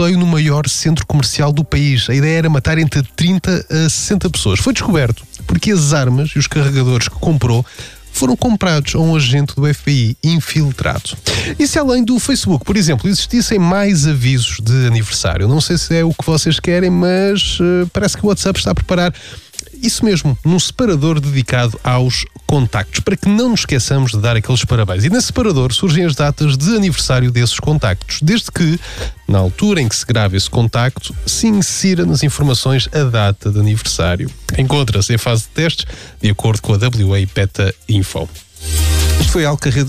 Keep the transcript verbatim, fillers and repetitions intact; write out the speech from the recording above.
tiroteio no maior centro comercial do país. A ideia era matar entre trinta a sessenta pessoas. Foi descoberto porque as armas e os carregadores que comprou foram comprados a um agente do F B I infiltrado. E se além do Facebook, por exemplo, existissem mais avisos de aniversário? Não sei se é o que vocês querem, mas uh, parece que o WhatsApp está a preparar isso mesmo, num separador dedicado aos contactos, para que não nos esqueçamos de dar aqueles parabéns. E nesse separador surgem as datas de aniversário desses contactos, desde que, na altura em que se grava esse contacto, se insira nas informações a data de aniversário. Encontra-se em fase de testes, de acordo com a W A Beta Info. Isto foi algo que a rede